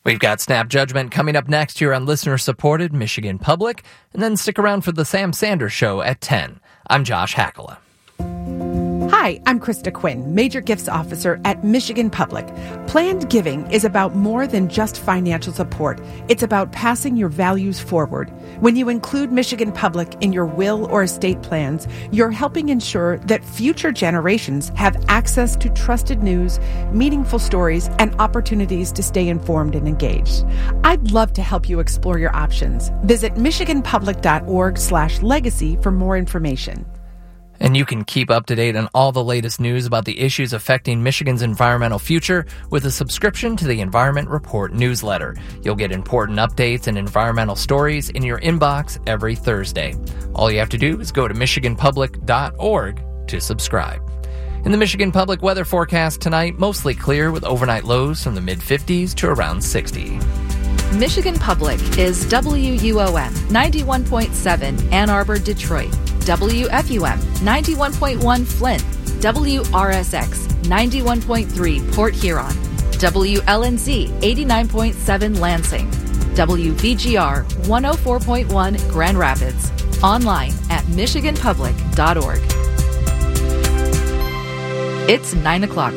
We've got Snap Judgment coming up next here on listener-supported Michigan Public, and then stick around for the Sam Sanders Show at 10. I'm Josh Hackala. Hi, I'm Krista Quinn, Major Gifts Officer at Michigan Public. Planned giving is about more than just financial support. It's about passing your values forward. When you include Michigan Public in your will or estate plans, you're helping ensure that future generations have access to trusted news, meaningful stories, and opportunities to stay informed and engaged. I'd love to help you explore your options. Visit michiganpublic.org/legacy for more information. And you can keep up to date on all the latest news about the issues affecting Michigan's environmental future with a subscription to the Environment Report newsletter. You'll get important updates and environmental stories in your inbox every Thursday. All you have to do is go to michiganpublic.org to subscribe. In the Michigan Public weather forecast tonight, mostly clear with overnight lows from the mid-50s to around 60. Michigan Public is WUOM 91.7 Ann Arbor, Detroit, WFUM 91.1 Flint, WRSX 91.3 Port Huron, WLNZ 89.7 Lansing, WVGR 104.1 Grand Rapids, online at michiganpublic.org. It's 9 o'clock.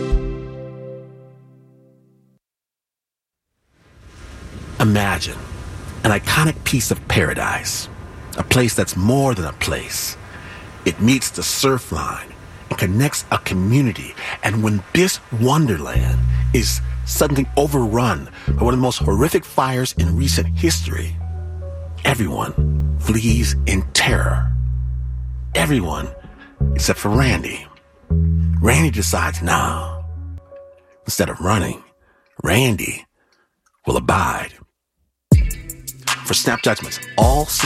Imagine an iconic piece of paradise, a place that's more than a place. It meets the surf line and connects a community. And when this wonderland is suddenly overrun by one of the most horrific fires in recent history, everyone flees in terror. Everyone except for Randy. Randy decides, nah, instead of running, Randy will abide. For Snap Judgments, all